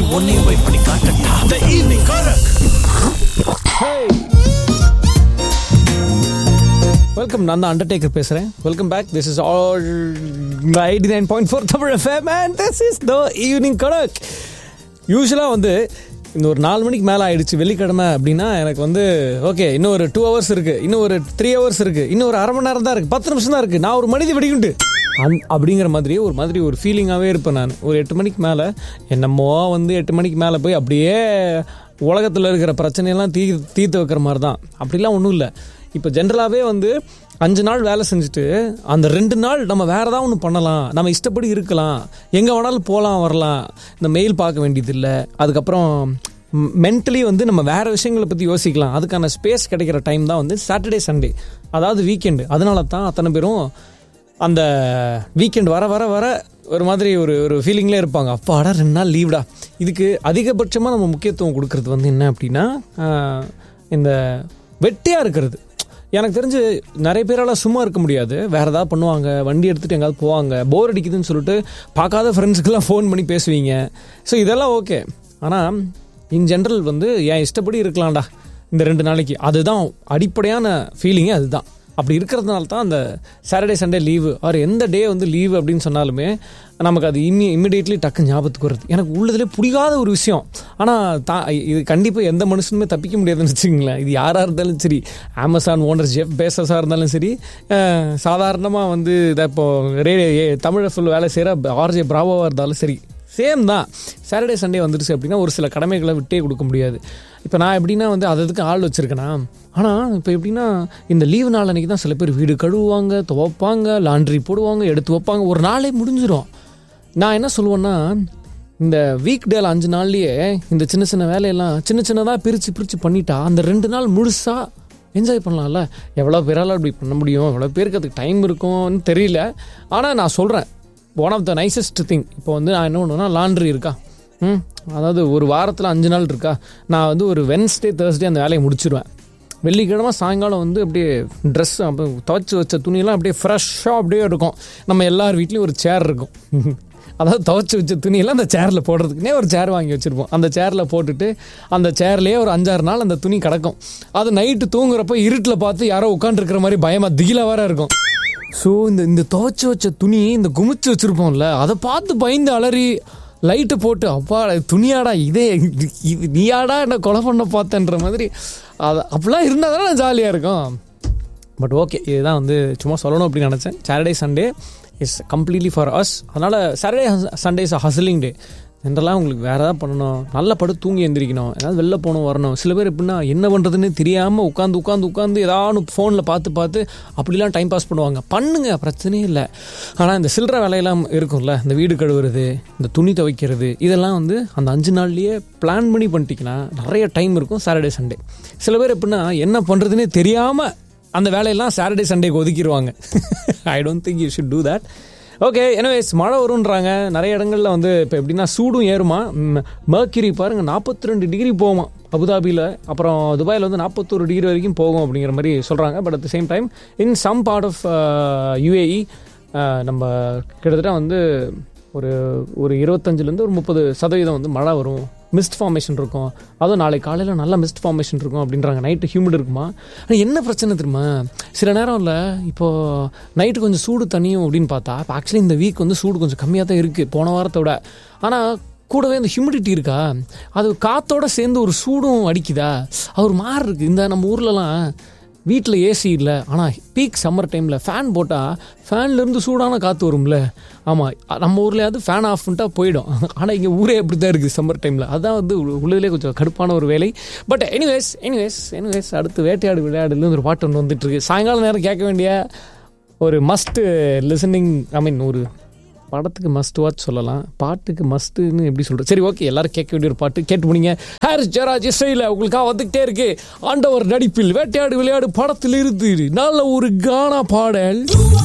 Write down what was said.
உன்னையும் போய் பண்ணி காட்டட்டா. The evening Korak. வெல்கம். நான் தான் அண்டர்டேக்கர் பேசுகிறேன். Welcome back. This is all 89.4 Tamil FM and this is the evening Korak. யூஸ்வலாக வந்து இந்த ஒரு 4 மணிக்கு மேலே ஆயிடுச்சு வெள்ளிக்கிழமை அப்படின்னா எனக்கு வந்து ஓகே, இன்னும் ஒரு 2 hours இருக்குது, இன்னும் ஒரு 3 hours இருக்குது, இன்னும் ஒரு அரை மணி நேரம் தான் இருக்குது, 10 நிமிஷம் தான் இருக்குது, நான் ஒரு மனித வெடிகுண்டு அப்படிங்கிற மாதிரி ஒரு ஃபீலிங்காகவே இருப்பேன். நான் ஒரு 8 மணிக்கு மேலே என்னமோ வந்து 8 மணிக்கு மேலே போய் அப்படியே உலகத்தில் இருக்கிற பிரச்சனையெல்லாம் தீர்த்து வைக்கிற மாதிரி தான். அப்படிலாம் ஒன்றும் இல்லை. இப்போ ஜென்ரலாகவே வந்து 5 நாள் வேலை செஞ்சுட்டு அந்த 2 நாள் நம்ம வேறு ஏதாவது ஒன்று பண்ணலாம், நம்ம இஷ்டப்படி இருக்கலாம், எங்கே வேணாலும் போகலாம் வரலாம், இந்த மெயில் பார்க்க வேண்டியதில்லை, அதுக்கப்புறம் மென்டலி வந்து நம்ம வேறு விஷயங்களை பற்றி யோசிக்கலாம். அதுக்கான ஸ்பேஸ் கிடைக்கிற டைம் தான் வந்து சாட்டர்டே சண்டே, அதாவது வீக்கெண்டு. அதனால தான் அத்தனை பேரும் அந்த வீக்கெண்ட் வர வர வர ஒரு மாதிரி ஒரு ஃபீலிங்லேயே இருப்பாங்க. அப்பாடா 2 நாள் லீவ்டா. இதுக்கு அதிகபட்சமாக நம்ம முக்கியத்துவம் கொடுக்கறது வந்து என்ன அப்படின்னா இந்த வெட்டியாக இருக்கிறது. எனக்கு தெரிஞ்சு நிறைய பேரால் சும்மா இருக்க முடியாது, வேறு ஏதாவது பண்ணுவாங்க, வண்டி எடுத்துகிட்டு எங்கேயாவது போவாங்க, போர் அடிக்குதுன்னு சொல்லிட்டு பார்க்காத ஃப்ரெண்ட்ஸுக்கெல்லாம் ஃபோன் பண்ணி பேசுவீங்க. ஸோ இதெல்லாம் ஓகே. ஆனால் இன் ஜென்ரல் வந்து என் இஷ்டப்படி இருக்கலாம்டா இந்த 2 நாளைக்கு, அதுதான் அடிப்படையான ஃபீலிங்கே. அதுதான் அப்படி இருக்கிறதுனால தான் அந்த சாட்டர்டே சண்டே லீவு ஆர் எந்த டே வந்து லீவு அப்படின்னு சொன்னாலுமே நமக்கு அது இம்மிடியேட்லி டக்கு ஞாபகத்துக்கு வருது. எனக்கு உள்ளதுலேயே பிடிக்காத ஒரு விஷயம். ஆனால் இது கண்டிப்பாக எந்த மனுஷனுமே தப்பிக்க முடியாதுன்னு வச்சுக்கோங்களேன். இது யாராக இருந்தாலும் சரி, அமேசான் ஓனர் ஜெஃப் பேசஸாக இருந்தாலும் சரி, சாதாரணமாக வந்து இதை இப்போது தமிழை ஃபுல் வேலை செய்கிற ஆர்ஜே பிராவோவாக இருந்தாலும் சரி, சேம் தான். சாட்டர்டே சண்டே வந்துருச்சு அப்படின்னா ஒரு சில கடமைகளை விட்டே கொடுக்க முடியாது. இப்போ நான் எப்படின்னா வந்து அதுக்கு ஆள் வச்சுருக்கேனா, ஆனால் இப்போ எப்படின்னா இந்த லீவு நாள் அன்றைக்கி தான் சில பேர் வீடு கழுவுவாங்க, துவைப்பாங்க, லாண்ட்ரி போடுவாங்க, எடுத்து வைப்பாங்க, ஒரு நாளே முடிஞ்சிடும். நான் என்ன சொல்லுவேன்னா, இந்த வீக் டேல 5 நாள்லேயே இந்த சின்ன சின்ன வேலையெல்லாம் சின்னதாக பிரித்து பண்ணிட்டா அந்த 2 நாள் முழுசாக என்ஜாய் பண்ணலாம்ல. எவ்வளோ பேரால் அப்படி பண்ண முடியும், எவ்வளோ பேருக்கு அதுக்கு டைம் இருக்கும்னு தெரியல. ஆனால் நான் சொல்கிறேன், one of the nicest thing. இப்போ வந்து நான் என்ன பண்ணுவேன்னா, லாண்ட்ரி இருக்கா, அதாவது ஒரு வாரத்தில் 5 நாள் இருக்கா, நான் வந்து ஒரு வென்ஸ்டே தேர்ஸ்டே அந்த வேலையை முடிச்சிடுவேன். வெள்ளிக்கிழமை சாயங்காலம் வந்து அப்படியே ட்ரெஸ் துவைச்சி வச்ச துணியெல்லாம் அப்படியே ஃப்ரெஷ்ஷாக அப்படியே இருக்கும். நம்ம எல்லார் வீட்லேயும் ஒரு சேர் இருக்கும், அதாவது துவைச்சி வச்ச துணியெல்லாம் அந்த சேரில் போடுறதுக்குனே ஒரு சேர் வாங்கி வச்சுருப்போம். அந்த சேரில் போட்டுட்டு அந்த சேர்லேயே ஒரு 5-6 நாள் அந்த துணி கிடக்கும். அது நைட்டு தூங்குறப்போ இருட்டில் பார்த்து யாரோ உட்காந்துருக்கிற மாதிரி பயமாக திகிலாக வேற இருக்கும். ஸோ இந்த துவைச்சி வச்ச துணி இந்த குமிச்சு வச்சுருப்போம்ல, அதை பார்த்து பயந்து அலறி லைட்டு போட்டு அப்பா துணியாடா இதே நீயாடா என்ன கொலை பண்ண பார்த்தேன்ற மாதிரி அது அப்படிலாம் இருந்தால் தானே ஜாலியாக இருக்கும். பட் ஓகே, இதுதான் வந்து சும்மா சொல்லணும் அப்படின்னு நினச்சேன். Saturday Sunday is completely for us. அதனால் சாட்டர்டே சண்டே இஸ் ஹஸ்லிங் டே. ஜென்ரலாக உங்களுக்கு வேறு ஏதாவது பண்ணணும், நல்லா படுத்து தூங்கி எந்திரிக்கணும், ஏதாவது வெளில போகணும் வரணும். சில பேர் எப்படின்னா என்ன பண்ணுறதுன்னு தெரியாமல் உட்காந்து ஏதாவது ஃபோனில் பார்த்து அப்படிலாம் டைம் பாஸ் பண்ணுங்க, பிரச்சனையே இல்லை. ஆனால் இந்த சில்லற வேலையெல்லாம் இருக்கும்ல, இந்த வீடு கழுவுறது, இந்த துணி துவைக்கிறது, இதெல்லாம் வந்து அந்த 5 நாள்லேயே பிளான் பண்ணி பண்ணிட்டீங்கன்னா நிறைய டைம் இருக்கும் சாட்டர்டே சண்டே. சில பேர் எப்படின்னா என்ன பண்ணுறதுன்னே தெரியாமல் அந்த வேலையெல்லாம் Saturday சண்டேக்கு ஒதுக்கிடுவாங்க. I don't think you should do that. Okay, anyways மழை வரும்ன்றாங்க நிறைய இடங்களில். வந்து இப்போ எப்படின்னா சூடும் ஏறுமா, மெர்க்யூரி பாருங்கள் 42 டிகிரி போகுமா அபுதாபியில், அப்புறம் துபாயில் வந்து 41 டிகிரி வரைக்கும் போகும் அப்படிங்கிற மாதிரி சொல்கிறாங்க. But at the same time in some part of UAE நம்ம கிட்டத்தட்ட வந்து ஒரு 25% ஒரு 30% வந்து மழை வரும், மிஸ்ட் ஃபார்மேஷன் இருக்கும். அதுவும் நாளை காலையில் நல்லா மிஸ்ட் ஃபார்மேஷன் இருக்கும் அப்படின்றாங்க. நைட்டு ஹியூமிட் இருக்குமா. ஆனால் என்ன பிரச்சனை தெரியுமா, சில நேரம் இல்லை இப்போது நைட்டு கொஞ்சம் சூடு தனியும் அப்படின்னு பார்த்தா, இப்போ ஆக்சுவலி இந்த வீக் வந்து சூடு கொஞ்சம் கம்மியாக தான் இருக்குது போன வாரத்தோட. ஆனால் கூடவே இந்த ஹியூமிடிட்டி இருக்கா, அது காற்றோடு சேர்ந்து ஒரு சூடும் அடிக்குதா, அது ஒரு மாதிரி இருக்குது. இந்த நம்ம ஊர்லலாம் வீட்டில் ஏசி இல்லை, ஆனால் பீக் சம்மர் டைமில் ஃபேன் போட்டால் ஃபேன்லேருந்து சூடான காற்று வரும்ல. ஆமாம், நம்ம ஊர்லேயாவது ஃபேன் ஆஃப் பண்ணிட்டா போயிடும். ஆனால் இங்கே ஊரே அப்படி தான் இருக்குது சம்மர் டைமில். அதுதான் வந்து உள்ளதுலேயே கொஞ்சம் கடுப்பான ஒரு வேலை. பட் எனிவேஸ் அடுத்து வேட்டையாடு விளையாடுலேருந்து ஒரு பாட்டு ஒன்று வந்துட்டுருக்கு. சாயங்காலம் நேரம் கேட்க வேண்டிய ஒரு மஸ்ட்டு லிசனிங், ஒரு படத்துக்கு மஸ்ட் வாட்ச் சொல்லலாம், பாட்டுக்கு மஸ்ட்டுன்னு எப்படி சொல்கிறது. சரி ஓகே, எல்லாரும் கேட்க வேண்டிய ஒரு பாட்டு கேட்டு முடிங்க. ஹாரிஸ் ஜெயராஜ் இசையில் உங்களுக்காக வந்துகிட்டே இருக்கு. ஆண்டவர் நடிப்பில் வேட்டையாடு விளையாடு படத்தில் இருந்து நல்ல ஒரு கானா பாடல்.